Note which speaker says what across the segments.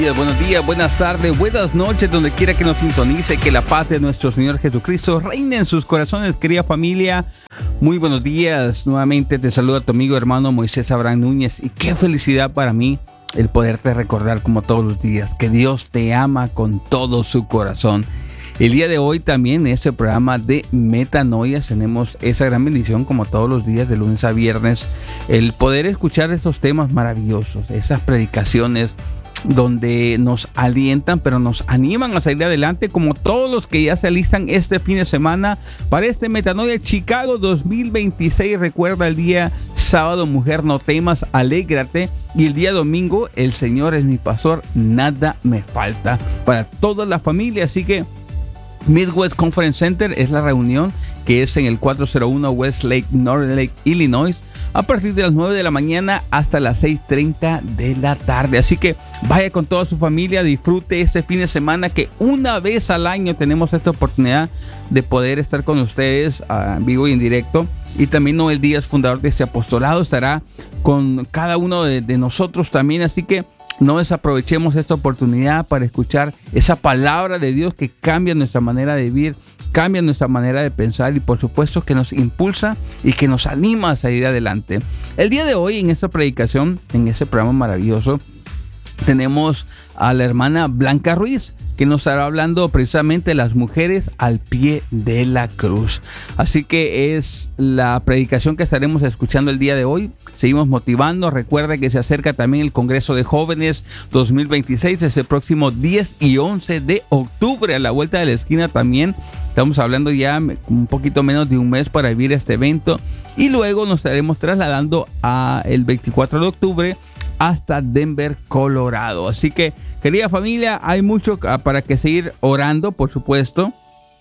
Speaker 1: Buenos días, buenas tardes, buenas noches, donde quiera que nos sintonice, que la paz de nuestro Señor Jesucristo reine en sus corazones, querida familia. Muy buenos días, nuevamente te saluda tu amigo hermano Moisés Abraham Núñez, y qué felicidad para mí el poderte recordar como todos los días que Dios te ama con todo su corazón. El día de hoy también en este programa de Metanoias tenemos esa gran bendición, como todos los días de lunes a viernes, el poder escuchar estos temas maravillosos, esas predicaciones donde nos alientan, pero nos animan a salir adelante, como todos los que ya se alistan este fin de semana para este Metanoia Chicago 2026. Recuerda el día sábado, mujer no temas, alégrate, y el día domingo, el Señor es mi pastor, nada me falta, para toda la familia. Así que Midwest Conference Center es la reunión, que es en el 401 West Lake, North Lake, Illinois, a partir de las 9 de la mañana hasta las 6:30 de la tarde. Así que vaya con toda su familia, disfrute este fin de semana, que una vez al año tenemos esta oportunidad de poder estar con ustedes en vivo y en directo. Y también Noel Díaz, fundador de este apostolado, estará con cada uno de nosotros también. Así que no desaprovechemos esta oportunidad para escuchar esa palabra de Dios que cambia nuestra manera de vivir, cambia nuestra manera de pensar, y por supuesto que nos impulsa y que nos anima a salir adelante. El día de hoy, en esta predicación, en este programa maravilloso, tenemos a la hermana Blanca Ruiz, que nos estará hablando precisamente de las mujeres al pie de la cruz. Así que es la predicación que estaremos escuchando el día de hoy. Seguimos motivando. Recuerda que se acerca también el Congreso de Jóvenes 2026, ese próximo 10 y 11 de octubre, a la vuelta de la esquina también. Estamos hablando ya un poquito menos de un mes para vivir este evento, y luego nos estaremos trasladando el 24 de octubre hasta Denver, Colorado. Así que, querida familia, hay mucho para que seguir orando, por supuesto.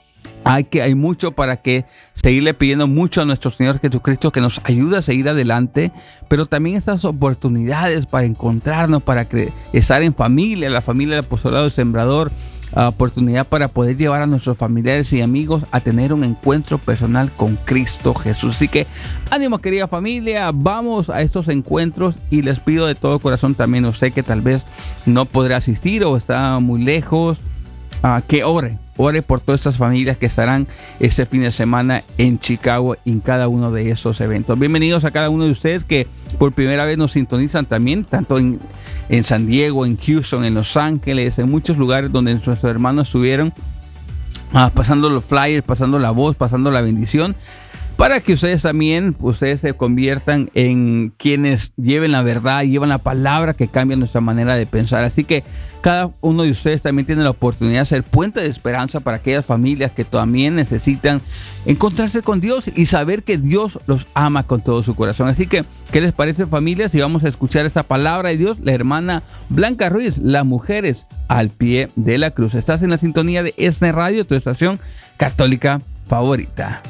Speaker 1: Hay mucho para que seguirle pidiendo mucho a nuestro Señor Jesucristo que nos ayude a seguir adelante, pero también estas oportunidades para encontrarnos, para estar en familia, la familia del apostolado del Sembrador, oportunidad para poder llevar a nuestros familiares y amigos a tener un encuentro personal con Cristo Jesús. Así que ánimo, querida familia, vamos a estos encuentros, y les pido de todo corazón también, usted que tal vez no podrá asistir o está muy lejos, que ore por todas estas familias que estarán este fin de semana en Chicago, en cada uno de esos eventos. Bienvenidos a cada uno de ustedes que por primera vez nos sintonizan también, tanto en San Diego, en Houston, en Los Ángeles, en muchos lugares donde nuestros hermanos estuvieron pasando los flyers, pasando la voz, pasando la bendición, para que ustedes también, ustedes se conviertan en quienes lleven la verdad, llevan la palabra que cambia nuestra manera de pensar. Así que cada uno de ustedes también tiene la oportunidad de ser puente de esperanza para aquellas familias que también necesitan encontrarse con Dios y saber que Dios los ama con todo su corazón. Así que, ¿qué les parece, familia, si vamos a escuchar esta palabra de Dios? La hermana Blanca Ruiz, las mujeres al pie de la cruz. Estás en la sintonía de ESNE Radio, tu estación católica favorita.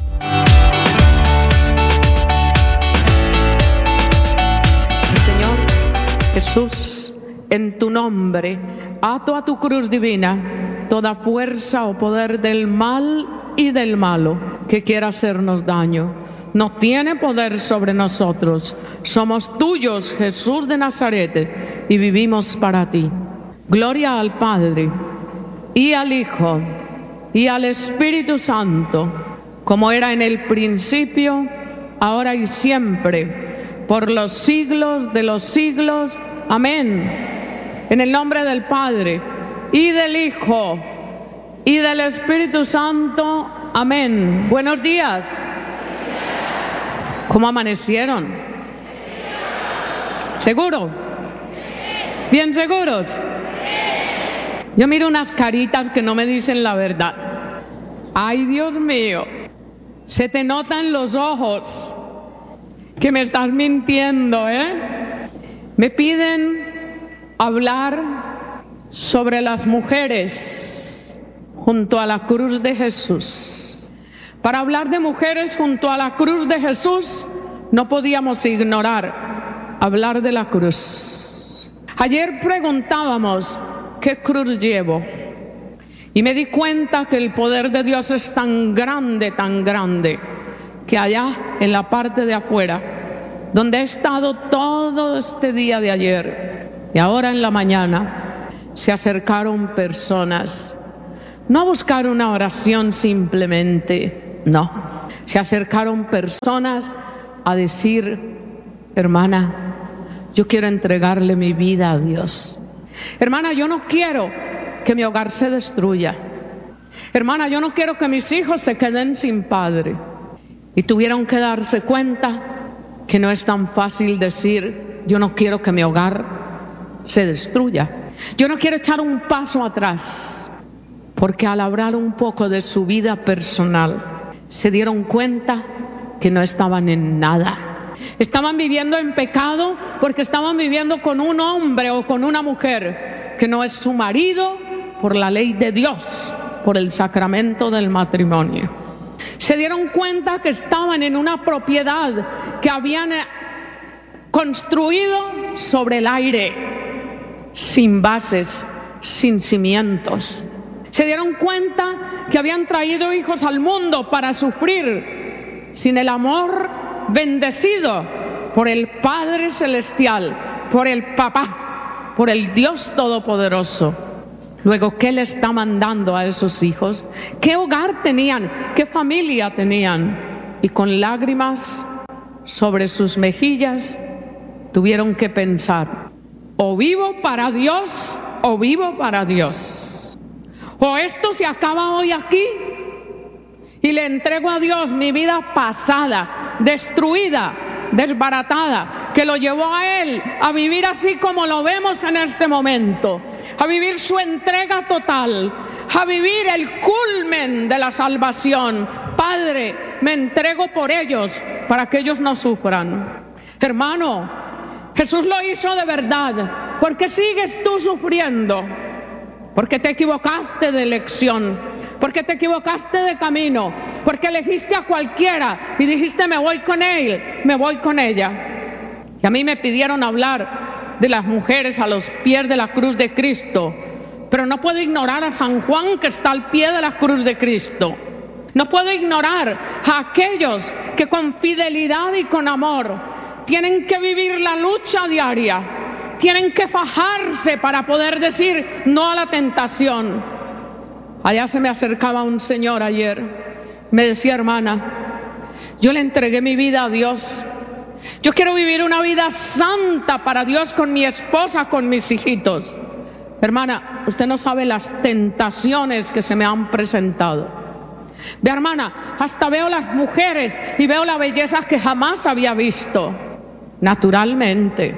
Speaker 2: Señor Jesús, en tu nombre ato a tu cruz divina toda fuerza o poder del mal y del malo que quiera hacernos daño. No tiene poder sobre nosotros. Somos tuyos, Jesús de Nazaret, y vivimos para ti. Gloria al Padre, y al Hijo, y al Espíritu Santo, como era en el principio, ahora y siempre, por los siglos de los siglos. Amén. En el nombre del Padre, y del Hijo, y del Espíritu Santo. Amén. Buenos días. ¿Cómo amanecieron? ¿Seguro? ¿Bien seguros? Yo miro unas caritas que no me dicen la verdad. Ay, Dios mío, se te notan los ojos que me estás mintiendo, ¿eh? Me piden hablar sobre las mujeres junto a la cruz de Jesús. Para hablar de mujeres junto a la cruz de Jesús, no podíamos ignorar hablar de la cruz. Ayer preguntábamos, ¿qué cruz llevo? Y me di cuenta que el poder de Dios es tan grande, que allá en la parte de afuera, donde he estado todo este día de ayer y ahora en la mañana, se acercaron personas, no a buscar una oración simplemente, no. Se acercaron personas a decir: hermana, yo quiero entregarle mi vida a Dios. Hermana, yo no quiero que mi hogar se destruya. Hermana, yo no quiero que mis hijos se queden sin padre. Y tuvieron que darse cuenta que no es tan fácil decir: yo no quiero que mi hogar se destruya. Yo no quiero echar un paso atrás. Porque al hablar un poco de su vida personal, se dieron cuenta que no estaban en nada. Estaban viviendo en pecado porque estaban viviendo con un hombre o con una mujer que no es su marido por la ley de Dios, por el sacramento del matrimonio. Se dieron cuenta que estaban en una propiedad que habían construido sobre el aire, sin bases, sin cimientos. Se dieron cuenta que habían traído hijos al mundo para sufrir sin el amor bendecido por el Padre Celestial, por el Papá, por el Dios Todopoderoso. Luego, ¿qué le está mandando a esos hijos? ¿Qué hogar tenían? ¿Qué familia tenían? Y con lágrimas sobre sus mejillas tuvieron que pensar: o vivo para Dios o vivo para Dios. O esto se acaba hoy aquí y le entrego a Dios mi vida pasada, destruida, desbaratada, que lo llevó a Él a vivir así como lo vemos en este momento, a vivir su entrega total, a vivir el culmen de la salvación. Padre, me entrego por ellos para que ellos no sufran. Hermano, Jesús lo hizo de verdad. ¿Por qué sigues tú sufriendo? Porque te equivocaste de elección, porque te equivocaste de camino, porque elegiste a cualquiera y dijiste: me voy con él, me voy con ella. Y a mí me pidieron hablar de las mujeres a los pies de la cruz de Cristo, pero no puedo ignorar a San Juan, que está al pie de la cruz de Cristo. No puedo ignorar a aquellos que con fidelidad y con amor tienen que vivir la lucha diaria, tienen que fajarse para poder decir no a la tentación. Allá se me acercaba un señor ayer, me decía: hermana, yo le entregué mi vida a Dios. Yo quiero vivir una vida santa para Dios con mi esposa, con mis hijitos. Hermana, usted no sabe las tentaciones que se me han presentado. Ve, hermana, hasta veo las mujeres y veo la belleza que jamás había visto. Naturalmente.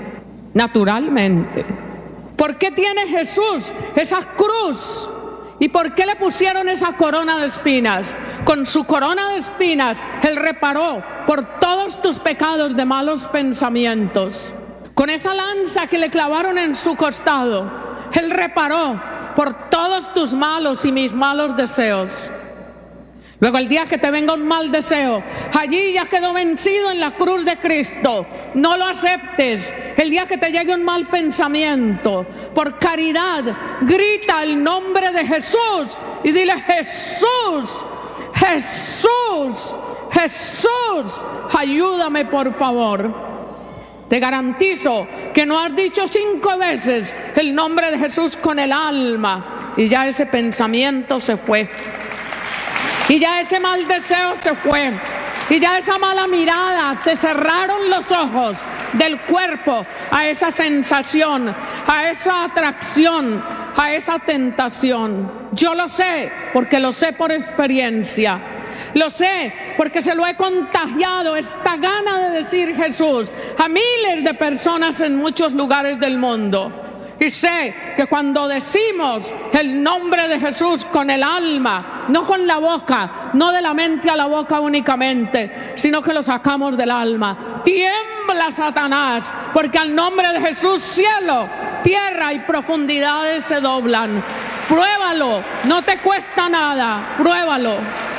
Speaker 2: ¿Por qué tiene Jesús esa cruz? ¿Y por qué le pusieron esa corona de espinas? Con su corona de espinas, Él reparó por todos tus pecados de malos pensamientos. Con esa lanza que le clavaron en su costado, Él reparó por todos tus malos y mis malos deseos. Luego, el día que te venga un mal deseo, allí ya quedó vencido en la cruz de Cristo. No lo aceptes. El día que te llegue un mal pensamiento, por caridad, grita el nombre de Jesús y dile: Jesús, Jesús, Jesús, ayúdame por favor. Te garantizo que no has dicho 5 veces el nombre de Jesús con el alma y ya ese pensamiento se fue. Y ya ese mal deseo se fue. Y ya esa mala mirada, se cerraron los ojos del cuerpo a esa sensación, a esa atracción, a esa tentación. Yo lo sé porque lo sé por experiencia. Lo sé porque se lo he contagiado, esta gana de decir Jesús, a miles de personas en muchos lugares del mundo. Y sé que cuando decimos el nombre de Jesús con el alma, no con la boca, no de la mente a la boca únicamente, sino que lo sacamos del alma, tiembla Satanás, porque al nombre de Jesús cielo, tierra y profundidades se doblan. Pruébalo, no te cuesta nada, pruébalo.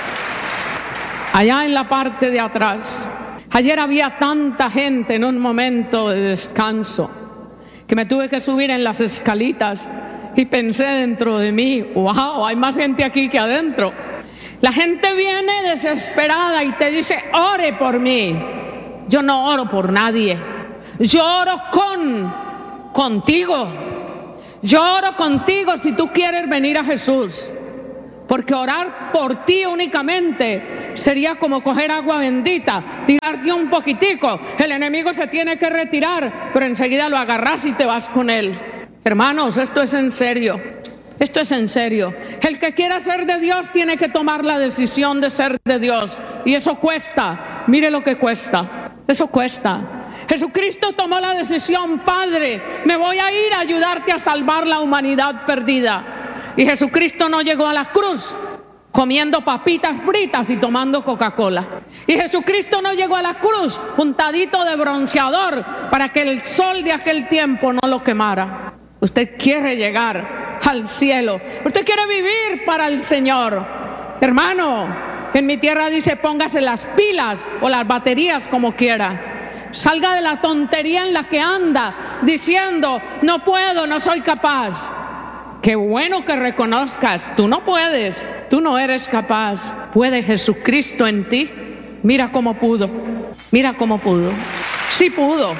Speaker 2: Allá en la parte de atrás, ayer había tanta gente en un momento de descanso que me tuve que subir en las escalitas y pensé dentro de mí: wow, hay más gente aquí que adentro. La gente viene desesperada y te dice: ore por mí. Yo no oro por nadie, yo oro contigo. Yo oro contigo si tú quieres venir a Jesús, porque orar por ti únicamente sería como coger agua bendita, tirarte un poquitico, el enemigo se tiene que retirar, pero enseguida lo agarras y te vas con él. Hermanos, esto es en serio. Esto es en serio. El que quiera ser de Dios tiene que tomar la decisión de ser de Dios. Y eso cuesta. Mire lo que cuesta. Eso cuesta. Jesucristo tomó la decisión: Padre, me voy a ir a ayudarte a salvar la humanidad perdida. Y Jesucristo no llegó a la cruz comiendo papitas fritas y tomando Coca-Cola. Y Jesucristo no llegó a la cruz untadito de bronceador para que el sol de aquel tiempo no lo quemara. Usted quiere llegar al cielo. Usted quiere vivir para el Señor. Hermano, en mi tierra dice: póngase las pilas o las baterías, como quiera. Salga de la tontería en la que anda diciendo: no puedo, no soy capaz. Qué bueno que reconozcas: tú no puedes, tú no eres capaz. ¿Puede Jesucristo en ti? Mira cómo pudo. Mira cómo pudo. Sí pudo.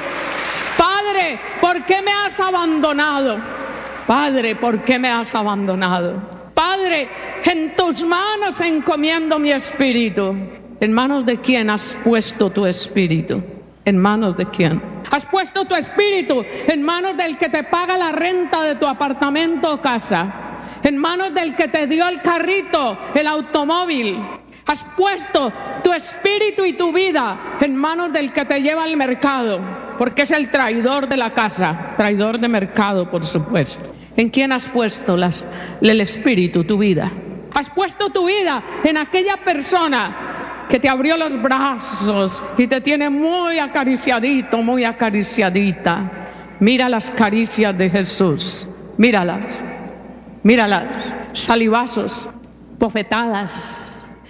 Speaker 2: Padre, ¿por qué me has abandonado? Padre, ¿por qué me has abandonado? Padre, en tus manos encomiendo mi espíritu. ¿En manos de quién has puesto tu espíritu? ¿En manos de quién? ¿Has puesto tu espíritu en manos del que te paga la renta de tu apartamento o casa? ¿En manos del que te dio el carrito, el automóvil? ¿Has puesto tu espíritu y tu vida en manos del que te lleva al mercado? Porque es el traidor de la casa, traidor de mercado, por supuesto. ¿En quién has puesto el espíritu, tu vida? ¿Has puesto tu vida en aquella persona que te abrió los brazos y te tiene muy acariciadito, muy acariciadita? Mira las caricias de Jesús, míralas, míralas, salivazos, bofetadas,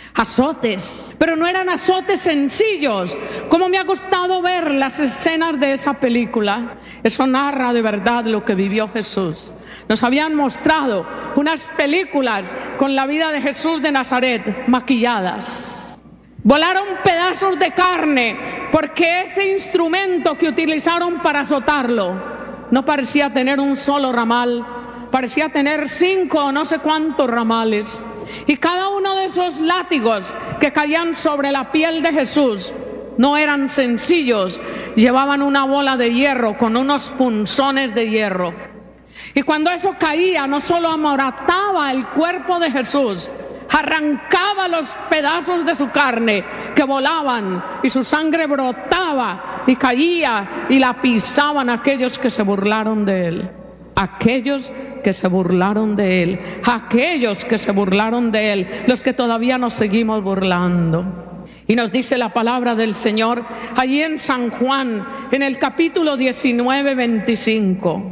Speaker 2: azotes, pero no eran azotes sencillos. Como me ha gustado ver las escenas de esa película. Eso narra de verdad lo que vivió Jesús. Nos habían mostrado unas películas con la vida de Jesús de Nazaret maquilladas. Volaron pedazos de carne porque ese instrumento que utilizaron para azotarlo no parecía tener un solo ramal, parecía tener 5 o no sé cuántos ramales. Y cada uno de esos látigos que caían sobre la piel de Jesús no eran sencillos, llevaban una bola de hierro con unos punzones de hierro. Y cuando eso caía, no solo amorataba el cuerpo de Jesús, arrancaba los pedazos de su carne que volaban y su sangre brotaba y caía y la pisaban aquellos que se burlaron de él. Aquellos que se burlaron de él, aquellos que se burlaron de él, los que todavía nos seguimos burlando. Y nos dice la palabra del Señor allí en San Juan, en el capítulo 19, 25.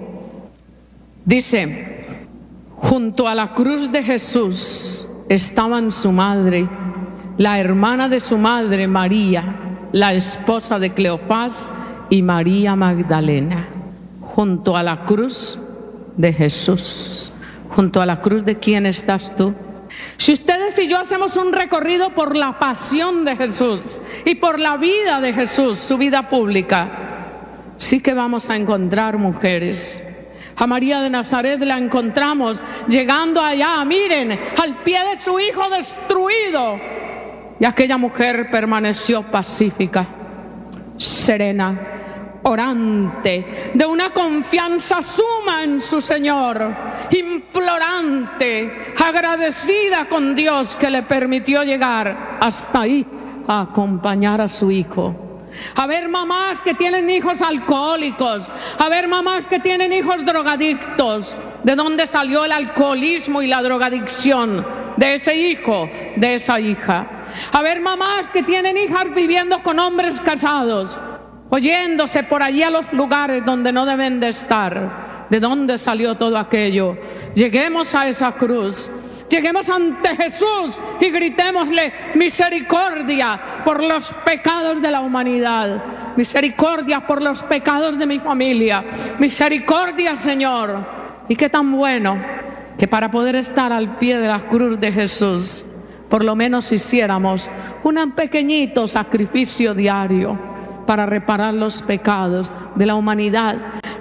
Speaker 2: Dice: junto a la cruz de Jesús estaban su madre, la hermana de su madre María, la esposa de Cleofás, y María Magdalena. Junto a la cruz de Jesús. ¿Junto a la cruz de quién estás tú? Si ustedes y yo hacemos un recorrido por la pasión de Jesús y por la vida de Jesús, su vida pública, sí que vamos a encontrar mujeres. A María de Nazaret la encontramos llegando allá, miren, al pie de su hijo destruido. Y aquella mujer permaneció pacífica, serena, orante, de una confianza suma en su Señor, implorante, agradecida con Dios que le permitió llegar hasta ahí a acompañar a su hijo. A ver mamás que tienen hijos alcohólicos, a ver mamás que tienen hijos drogadictos. ¿De dónde salió el alcoholismo y la drogadicción? De ese hijo, de esa hija. A ver mamás que tienen hijas viviendo con hombres casados, oyéndose por allí a los lugares donde no deben de estar. ¿De dónde salió todo aquello? Lleguemos a esa cruz. Lleguemos ante Jesús y gritémosle: misericordia por los pecados de la humanidad, misericordia por los pecados de mi familia, misericordia, Señor. Y qué tan bueno que para poder estar al pie de la cruz de Jesús, por lo menos hiciéramos un pequeñito sacrificio diario para reparar los pecados de la humanidad.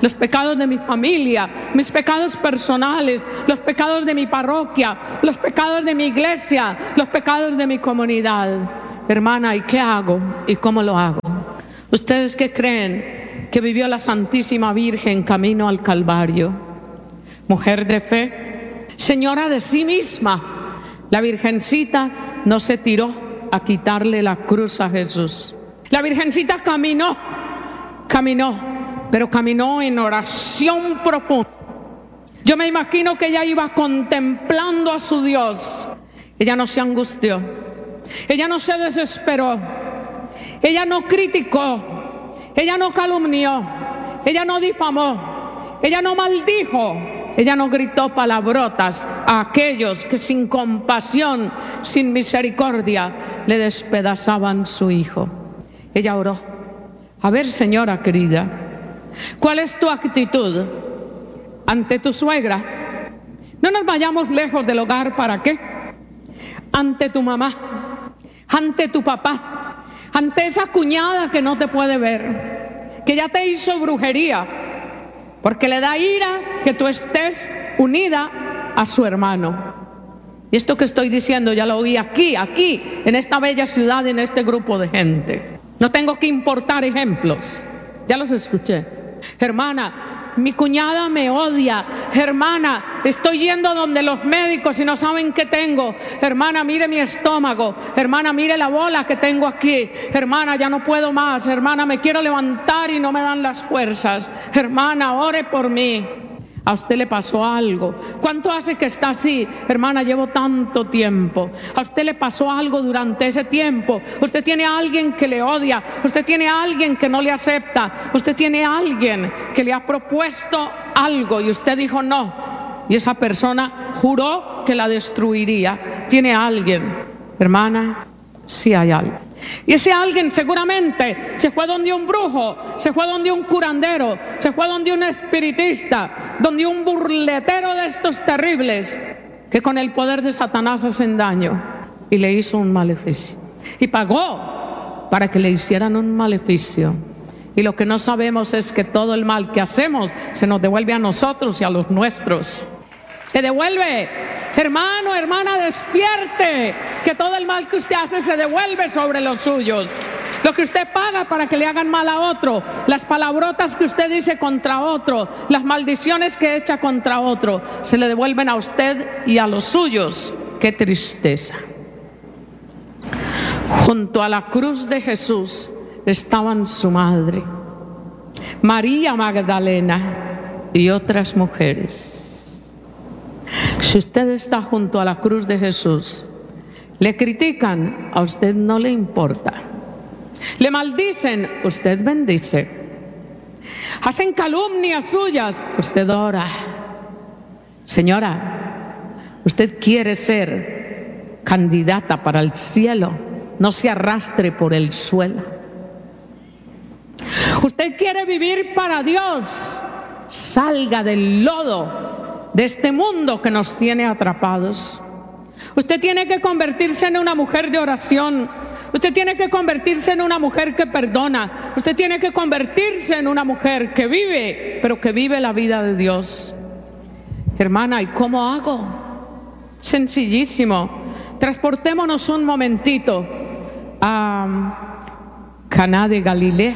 Speaker 2: los pecados de mi familia, mis pecados personales, los pecados de mi parroquia, los pecados de mi iglesia, los pecados de mi comunidad. Hermana, ¿y qué hago? ¿Y cómo lo hago? ¿Ustedes qué creen que vivió la Santísima Virgen camino al Calvario? Mujer de fe, señora de sí misma. La Virgencita no se tiró a quitarle la cruz a Jesús. La Virgencita caminó, pero caminó en oración profunda. Yo me imagino que ella iba contemplando a su Dios. Ella no se angustió, ella no se desesperó, ella no criticó, ella no calumnió, ella no difamó, ella no maldijo, ella no gritó palabrotas a aquellos que sin compasión, sin misericordia, le despedazaban su hijo. Ella oró. A ver, señora querida, ¿cuál es tu actitud ante tu suegra? No nos vayamos lejos del hogar, ¿para qué? Ante tu mamá, ante tu papá, ante esa cuñada que no te puede ver, que ya te hizo brujería, porque le da ira que tú estés unida a su hermano. Y esto que estoy diciendo ya lo oí aquí, en esta bella ciudad, en este grupo de gente. No tengo que importar ejemplos, ya los escuché. Hermana, mi cuñada me odia. Hermana, estoy yendo donde los médicos y no saben qué tengo. Hermana, mire mi estómago. Hermana, mire la bola que tengo aquí. Hermana, ya no puedo más. Hermana, me quiero levantar y no me dan las fuerzas. Hermana, ore por mí. ¿A usted le pasó algo? ¿Cuánto hace que está así? Hermana, llevo tanto tiempo. ¿A usted le pasó algo durante ese tiempo? Usted tiene a alguien que le odia. Usted tiene a alguien que no le acepta. Usted tiene a alguien que le ha propuesto algo y usted dijo no. Y esa persona juró que la destruiría. Tiene a alguien. Hermana, sí hay algo. Y ese alguien seguramente se fue donde un brujo, se fue donde un curandero, se fue donde un espiritista, donde un burletero de estos terribles que con el poder de Satanás hacen daño, y le hizo un maleficio y pagó para que le hicieran un maleficio. Y lo que no sabemos es que todo el mal que hacemos se nos devuelve a nosotros y a los nuestros. Se devuelve. Hermano, hermana, despierte, que todo el mal que usted hace se devuelve sobre los suyos. Lo que usted paga para que le hagan mal a otro, las palabrotas que usted dice contra otro, las maldiciones que echa contra otro, se le devuelven a usted y a los suyos. ¡Qué tristeza! Junto a la cruz de Jesús estaban su madre, María Magdalena, y otras mujeres. Si usted está junto a la cruz de Jesús, le critican, a usted no le importa. Le maldicen, usted bendice. Hacen calumnias suyas, usted ora. Señora, usted quiere ser candidata para el cielo, no se arrastre por el suelo. Usted quiere vivir para Dios, salga del lodo de este mundo que nos tiene atrapados. Usted tiene que convertirse en una mujer de oración. Usted tiene que convertirse en una mujer que perdona. Usted tiene que convertirse en una mujer que vive, pero que vive la vida de Dios. Hermana, ¿y cómo hago? Sencillísimo. Transportémonos un momentito a Caná de Galilea.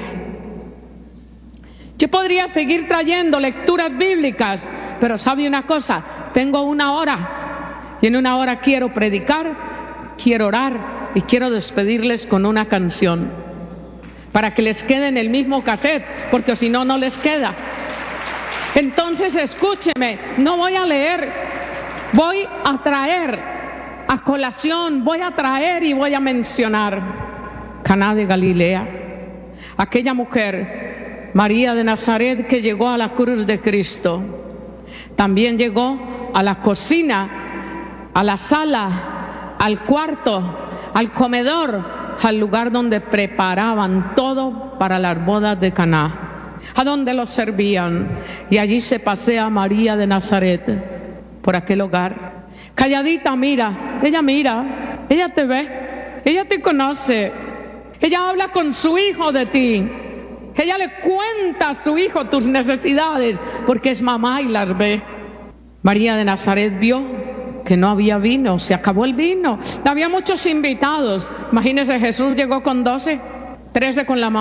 Speaker 2: Yo podría seguir trayendo lecturas bíblicas, pero ¿sabe una cosa? Tengo una hora y en una hora quiero predicar, quiero orar y quiero despedirles con una canción para que les quede en el mismo cassette, porque si no, no les queda. Entonces escúcheme, no voy a leer, voy a traer a colación, voy a traer y voy a mencionar Caná de Galilea, aquella mujer, María de Nazaret, que llegó a la cruz de Cristo. También llegó a la cocina, a la sala, al cuarto, al comedor, al lugar donde preparaban todo para las bodas de Caná, a donde los servían. Y allí se pasea María de Nazaret por aquel hogar. Calladita mira, ella te ve, ella te conoce, ella habla con su hijo de ti. Ella le cuenta a su hijo tus necesidades porque es mamá y las ve. María de Nazaret vio que no había vino, se acabó el vino. Había muchos invitados. Imagínense, Jesús llegó con 12, 13 con la mamá.